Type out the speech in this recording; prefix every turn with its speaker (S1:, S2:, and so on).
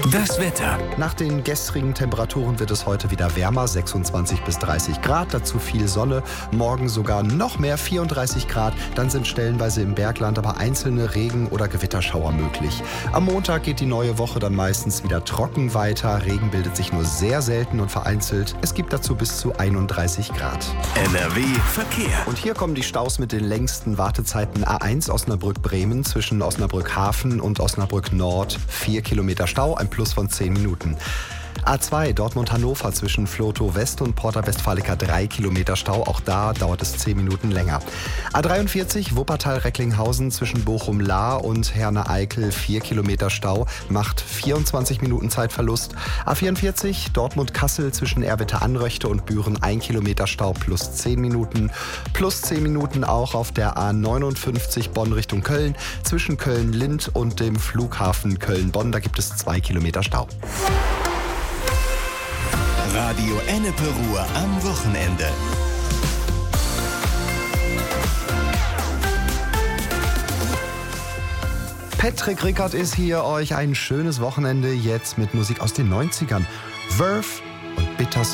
S1: Das Wetter.
S2: Nach den gestrigen Temperaturen wird es heute wieder wärmer, 26 bis 30 Grad, dazu viel Sonne, morgen sogar noch mehr, 34 Grad, dann sind stellenweise im Bergland aber einzelne Regen- oder Gewitterschauer möglich. Am Montag geht die neue Woche dann meistens wieder trocken weiter, Regen bildet sich nur sehr selten und vereinzelt, es gibt dazu bis zu 31 Grad.
S1: NRW Verkehr.
S2: Und hier kommen die Staus mit den längsten Wartezeiten. A1 Osnabrück-Bremen zwischen Osnabrück-Hafen und Osnabrück-Nord, 4 Kilometer Stau, ein Plus von 10 Minuten. A2 Dortmund-Hannover zwischen Vlotho West und Porta Westfalica 3 Kilometer Stau. Auch da dauert es 10 Minuten länger. A43 Wuppertal-Recklinghausen zwischen Bochum-Lahr und Herne-Eickel 4 Kilometer Stau. Macht 24 Minuten Zeitverlust. A44 Dortmund-Kassel zwischen Erwitte-Anröchte und Büren 1 Kilometer Stau plus 10 Minuten. Plus 10 Minuten auch auf der A59 Bonn Richtung Köln. Zwischen Köln-Lind und dem Flughafen Köln-Bonn. Da gibt es 2 Kilometer Stau.
S1: Radio Ennepe Ruhr am Wochenende.
S2: Patrick Rickert ist hier, euch ein schönes Wochenende jetzt mit Musik aus den 90ern. Verve und Bittersweet.